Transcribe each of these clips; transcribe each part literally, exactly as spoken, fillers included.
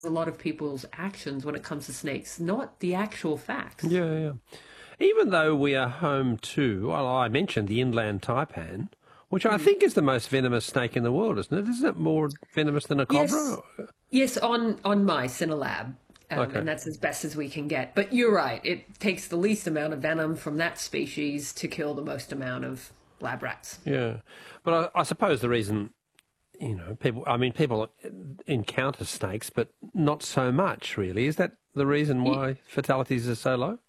a lot of people's actions when it comes to snakes, not the actual facts. Yeah, yeah. Even though we are home to, well, I mentioned the inland taipan, which I think is the most venomous snake in the world, isn't it? Isn't it more venomous than a Yes, cobra? yes, on on mice in a lab, um, Okay. and that's as best as we can get. But you're right; it takes the least amount of venom from that species to kill the most amount of lab rats. Yeah. But I, I suppose the reason, you know, people, I mean, people encounter snakes, but not so much, really. Is that the reason why fatalities are so low?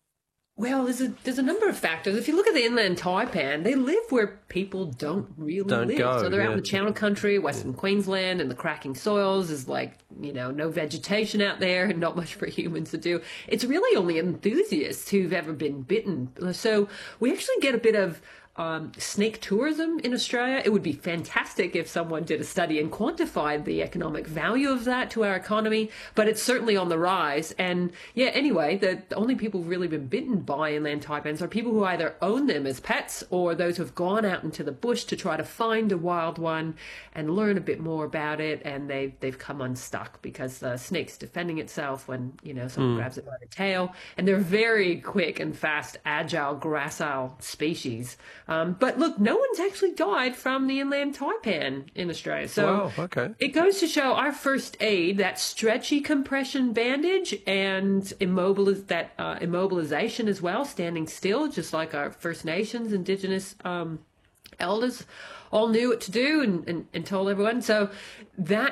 Well, there's a there's a number of factors. If you look at the inland taipan, they live where people don't really Don't live. go, So they're out in yeah. the Channel Country, Western Queensland, and the cracking soils is like, you know, no vegetation out there and not much for humans to do. It's really only enthusiasts who've ever been bitten. So we actually get a bit of um, snake tourism in Australia. It would be fantastic if someone did a study and quantified the economic value of that to our economy, but it's certainly on the rise. And yeah, anyway, the, the only people who've really been bitten by inland taipans are people who either own them as pets or those who've gone out into the bush to try to find a wild one and learn a bit more about it, and they've, they've come unstuck because the snake's defending itself when, you know, someone grabs it by the tail. And they're very quick and fast, agile, gracile species. Um, but look, no one's actually died from the inland taipan in Australia. So Wow, okay. it goes to show our first aid, that stretchy compression bandage and immobiliz- that uh, immobilization as well, standing still, just like our First Nations, Indigenous um, elders all knew what to do and, and, and told everyone. So that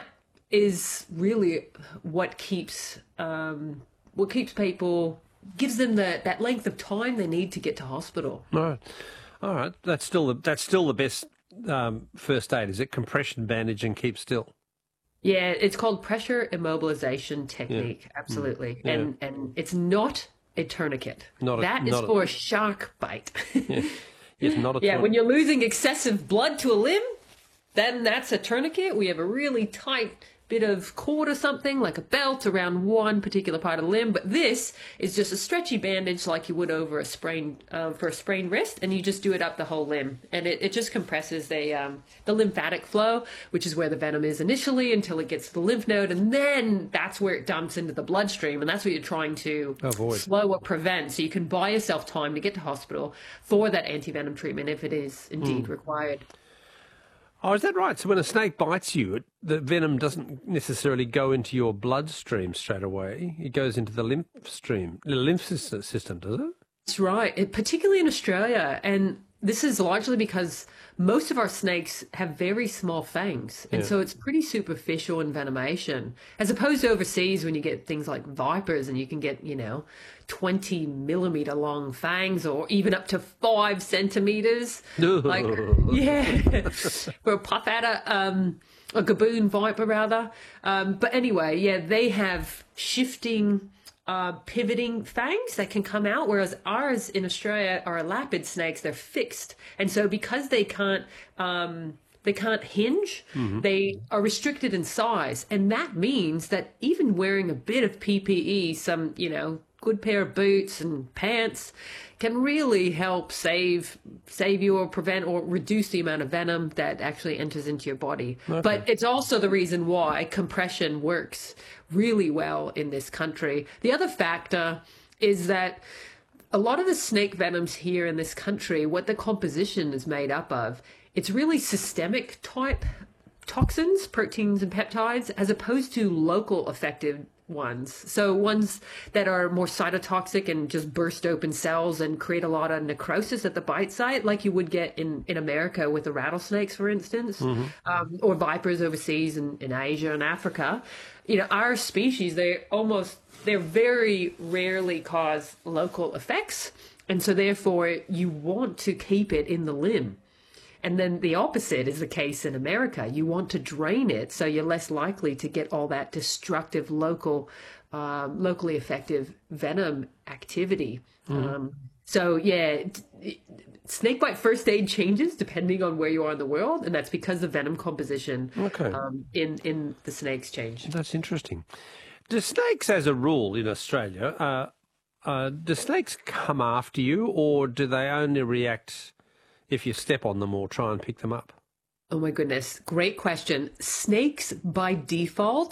is really what keeps um, what keeps people, gives them the, that length of time they need to get to hospital. All right. All right. That's still the, that's still the best um, first aid, is it? Compression bandage and keep still. Yeah, it's called pressure immobilization technique. Absolutely. Yeah. And and it's not a tourniquet. Not a- That is not a- for a shark bite. Yes, not at Yeah, all. when you're losing excessive blood to a limb, then that's a tourniquet. We have a really tight bit of cord or something, like a belt around one particular part of the limb. But this is just a stretchy bandage like you would over a sprained, uh, for a sprained wrist, and you just do it up the whole limb. And it, it just compresses the, um, the lymphatic flow, which is where the venom is initially, until it gets to the lymph node, and then that's where it dumps into the bloodstream, and that's what you're trying to Avoid. slow or prevent. So you can buy yourself time to get to hospital for that anti-venom treatment if it is indeed required. Oh, is that right? So when a snake bites you, it, the venom doesn't necessarily go into your bloodstream straight away. It goes into the lymph stream, the lymph sys- system, does it? That's right, it, particularly in Australia. And this is largely because most of our snakes have very small fangs. And Yeah. so it's pretty superficial envenomation, as opposed to overseas when you get things like vipers and you can get, you know, twenty millimeter long fangs or even up to five centimeters. Like, yeah, for a puff adder, um, a gaboon viper rather. Um, but anyway, yeah, they have shifting uh, pivoting fangs that can come out, whereas ours in Australia are lapid snakes. They're fixed. And so because they can't, um, they can't hinge, they are restricted in size. And that means that even wearing a bit of P P E, some, you know, good pair of boots and pants, can really help save save you or prevent or reduce the amount of venom that actually enters into your body. But it's also the reason why compression works really well in this country. The other factor is that a lot of the snake venoms here in this country, what the composition is made up of, it's really systemic type toxins, proteins and peptides, as opposed to local effective ones. So ones that are more cytotoxic and just burst open cells and create a lot of necrosis at the bite site, like you would get in, in America with the rattlesnakes, for instance, um, or vipers overseas in, in Asia and Africa. You know, our species, they almost, they're very rarely cause local effects. And so therefore you want to keep it in the limb. And then the opposite is the case in America. You want to drain it so you're less likely to get all that destructive local, um, locally effective venom activity. Um, so yeah, t- snakebite first aid changes depending on where you are in the world, and that's because the venom composition Okay. um, in in the snakes change. That's interesting. Do snakes, as a rule in Australia, uh, uh, do snakes come after you, or do they only react if you step on them or try and pick them up? Oh my goodness, great question. Snakes by default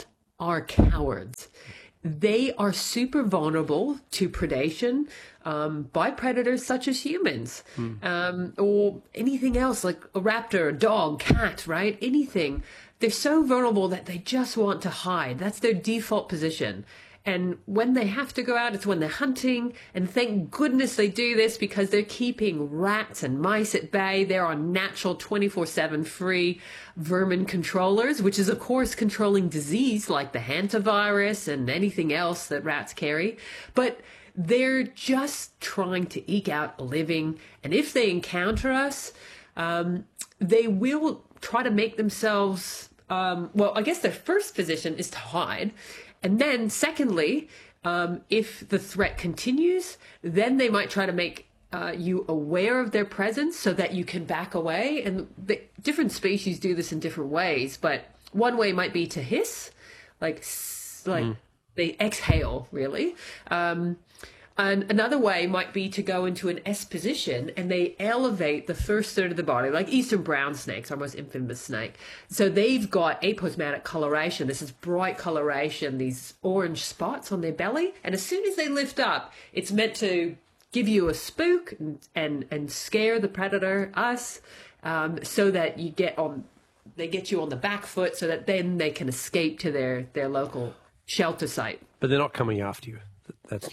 are cowards. They are super vulnerable to predation um, by predators such as humans, mm. um, or anything else like a raptor, a dog, cat, right? Anything. They're so vulnerable that they just want to hide. That's their default position. And when they have to go out, it's when they're hunting. And thank goodness they do this, because they're keeping rats and mice at bay. They're on natural twenty-four seven free vermin controllers, which is, of course, controlling disease like the hantavirus and anything else that rats carry. But they're just trying to eke out a living. And if they encounter us, um, they will try to make themselves, um, well, I guess their first position is to hide. And then secondly, um, if the threat continues, then they might try to make uh, you aware of their presence so that you can back away. And the different species do this in different ways. But one way might be to hiss, like, like mm. they exhale, really. Um, And another way might be to go into an S position, and they elevate the first third of the body, like eastern brown snakes, our most infamous snake. So they've got aposematic coloration. This is bright coloration, these orange spots on their belly. And as soon as they lift up, it's meant to give you a spook and and, and scare the predator, us, um, so that you get on, they get you on the back foot, so that then they can escape to their, their local shelter site. But they're not coming after you. That's...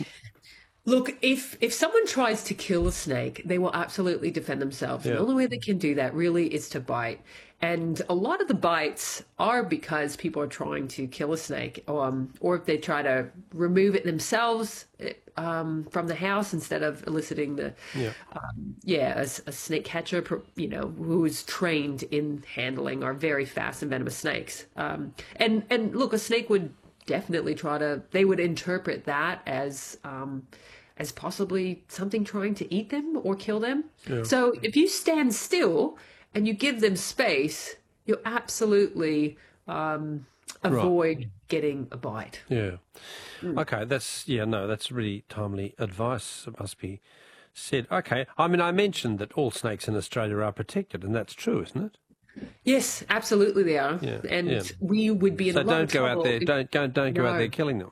Look, if if someone tries to kill a snake, they will absolutely defend themselves. Yeah. The only way they can do that really is to bite. And a lot of the bites are because people are trying to kill a snake, um, or if they try to remove it themselves um, from the house instead of eliciting the, yeah, um, yeah a, a snake catcher, you know, who is trained in handling our very fast and venomous snakes. Um, and, and look, a snake would definitely try to, they would interpret that as um, as possibly something trying to eat them or kill them. Yeah. So if you stand still and you give them space, you'll absolutely um, avoid right. getting a bite. Yeah. Mm. Okay, that's, yeah, no, that's really timely advice, it must be said. Okay, I mean, I mentioned that all snakes in Australia are protected, and that's true, isn't it? Yes, absolutely they are. Yeah, and yeah. we would be in so a lot of trouble. So don't go out there, if, don't, don't, don't go no. out there killing them.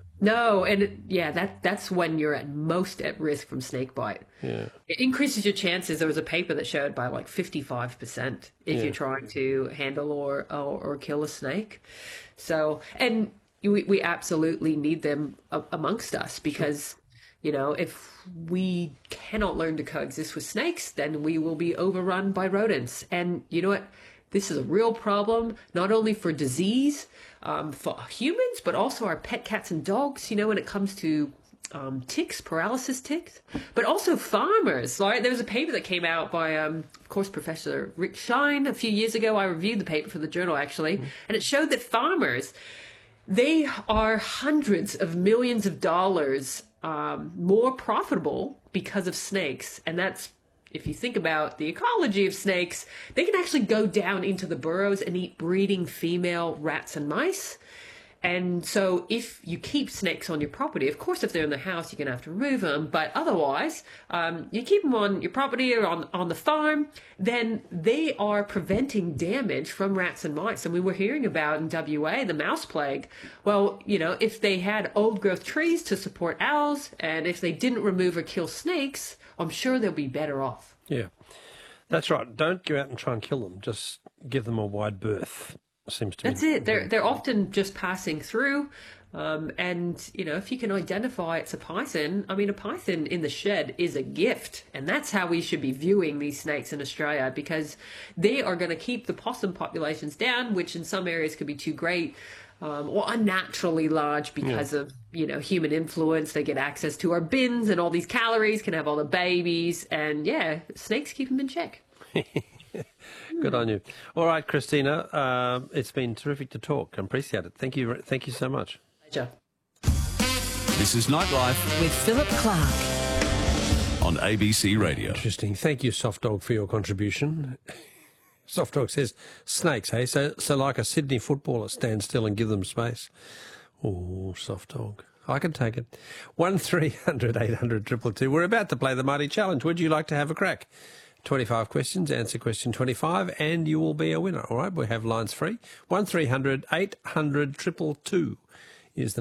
No, and it, yeah, that that's when you're at most at risk from snake bite. Yeah. It increases your chances. There was a paper that showed by like fifty-five percent if yeah. you're trying to handle or, or or kill a snake. So, and we we absolutely need them amongst us, because sure. you know, if we cannot learn to coexist with snakes, then we will be overrun by rodents. And you know what? This is a real problem, not only for disease, um, for humans, but also our pet cats and dogs, you know, when it comes to um, ticks, paralysis ticks, but also farmers. Right? There was a paper that came out by, um, of course, Professor Rick Shine a few years ago. I reviewed the paper for the journal, actually, mm-hmm. and it showed that farmers, they are hundreds of millions of dollars um, more profitable because of snakes. And that's, if you think about the ecology of snakes, they can actually go down into the burrows and eat breeding female rats and mice. And so if you keep snakes on your property, of course, if they're in the house, you're going to have to remove them. But otherwise, um, you keep them on your property or on, on the farm, then they are preventing damage from rats and mice. And we were hearing about in W A, the mouse plague. Well, you know, if they had old growth trees to support owls, and if they didn't remove or kill snakes, I'm sure they'll be better off. Yeah, that's right. Don't go out and try and kill them. Just give them a wide berth. Seems to That's be it. They're they're often just passing through, um, and you know, if you can identify it's a python, I mean, a python in the shed is a gift, and that's how we should be viewing these snakes in Australia, because they are going to keep the possum populations down, which in some areas could be too great. Um, or unnaturally large because yeah. of, you know, human influence. They get access to our bins and all these calories, can have all the babies. And, yeah, snakes keep them in check. Good on you. All right, Christina, uh, it's been terrific to talk. I appreciate it. Thank you. Thank you so much. Pleasure. This is Nightlife with Philip Clark on A B C Radio. Interesting. Thank you, Soft Dog, for your contribution. Soft Dog says, snakes, hey? So, so like a Sydney footballer, stand still and give them space. Oh, Soft Dog. I can take it. one three hundred eight hundred two two two. We're about to play the Mighty Challenge. Would you like to have a crack? twenty-five questions, answer question twenty-five, and you will be a winner. All right, we have lines free. one three hundred eight hundred two two two is the